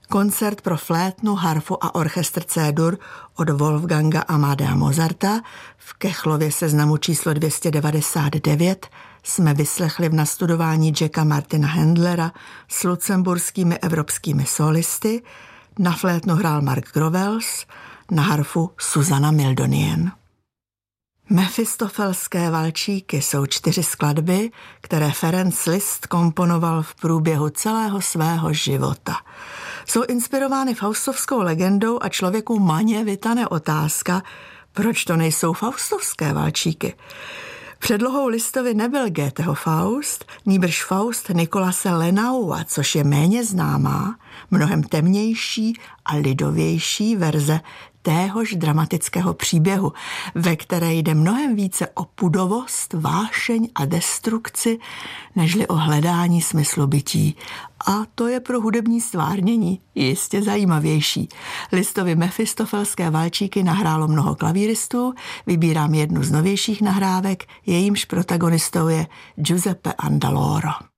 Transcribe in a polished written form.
Koncert pro flétnu, harfu a orchestr C-dur od Wolfganga Amadea Mozarta v Kechlově seznamu číslo 299 jsme vyslechli v nastudování Jacka Martina Handlera s lucemburskými evropskými solisty. Na flétnu hrál Mark Grovels, na harfu Susana Mildonian. Mefistofelské valčíky jsou 4 skladby, které Ferenc Liszt komponoval v průběhu celého svého života. Jsou inspirovány faustovskou legendou a člověku maně vytane otázka, proč to nejsou faustovské valčíky. Předlohou Listovi nebyl Goetheho Faust, nýbrž Faust Nikolase Lenaua, což je méně známá, mnohem temnější a lidovější verze téhož dramatického příběhu, ve které jde mnohem více o pudovost, vášeň a destrukci, nežli o hledání smyslu bytí. A to je pro hudební stvárnění jistě zajímavější. Listovi Mefistofelské valčíky nahrálo mnoho klavíristů, vybírám jednu z novějších nahrávek, jejímž protagonistou je Giuseppe Andaloro.